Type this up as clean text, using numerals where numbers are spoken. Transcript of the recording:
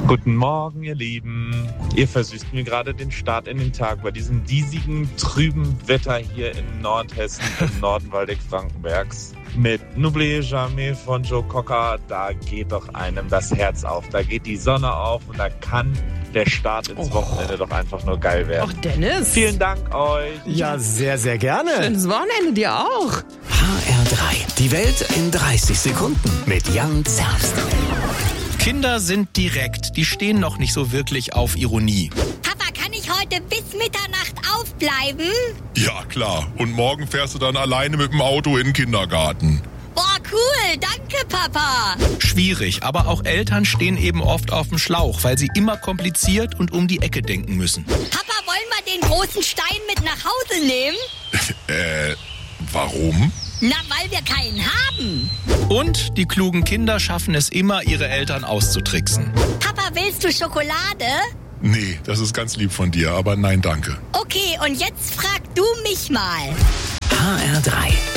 Guten Morgen, ihr Lieben. Ihr versüßt mir gerade den Start in den Tag bei diesem diesigen, trüben Wetter hier in Nordhessen, im Norden Waldeck-Frankenbergs. Mit N'oubliez jamais von Joe Cocker, da geht doch einem das Herz auf. Da geht die Sonne auf und da kann der Start ins Wochenende doch einfach nur geil werden. Ach, Dennis. Vielen Dank euch. Ja, sehr, sehr gerne. Schönes Wochenende dir auch. HR3. Die Welt in 30 Sekunden mit Jan Zerbst. Kinder sind direkt, die stehen noch nicht so wirklich auf Ironie. Papa, kann ich heute bis Mitternacht aufbleiben? Ja, klar. Und morgen fährst du dann alleine mit dem Auto in den Kindergarten. Boah, cool, danke, Papa. Schwierig, aber auch Eltern stehen eben oft auf dem Schlauch, weil sie immer kompliziert und um die Ecke denken müssen. Papa, wollen wir den großen Stein mit nach Hause nehmen? Warum? Na, weil wir keinen haben. Und die klugen Kinder schaffen es immer, ihre Eltern auszutricksen. Papa, willst du Schokolade? Nee, das ist ganz lieb von dir, aber nein, danke. Okay, und jetzt frag du mich mal. HR3.